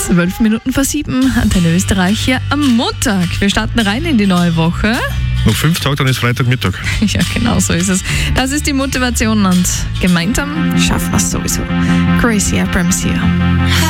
12 Minuten vor 7, Antenne Österreich hier am Montag. Wir starten rein in die neue Woche. Noch 5 Tage, dann ist Freitagmittag. Ja, genau so ist es. Das ist die Motivation und gemeinsam schaffen wir es sowieso. Crazy Abrams hier.